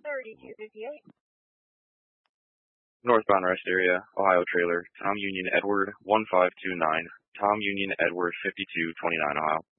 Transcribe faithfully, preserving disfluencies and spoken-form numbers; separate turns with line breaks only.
thirty-two fifty-eight.
Northbound rest area, Ohio trailer, Tom Union Edward one five two nine, Tom Union Edward fifty-two twenty-nine, Ohio.